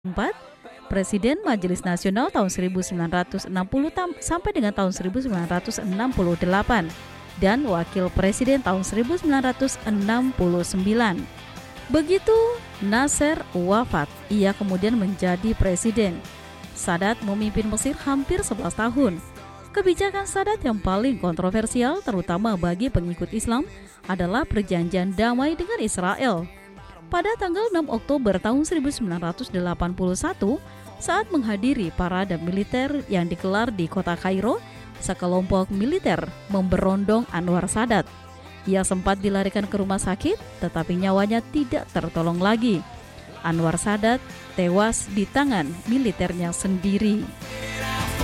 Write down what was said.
4, Presiden Majelis Nasional tahun 1960 sampai dengan tahun 1968, dan Wakil Presiden tahun 1969. Begitu Nasser wafat, ia kemudian menjadi presiden. Sadat memimpin Mesir hampir 11 tahun. Kebijakan Sadat yang paling kontroversial, terutama bagi pengikut Islam, adalah perjanjian damai dengan Israel. Pada tanggal 6 Oktober tahun 1981, saat menghadiri parade militer yang digelar di kota Kairo, sekelompok militer memberondong Anwar Sadat. Ia sempat dilarikan ke rumah sakit, tetapi nyawanya tidak tertolong lagi. Anwar Sadat tewas di tangan militernya sendiri.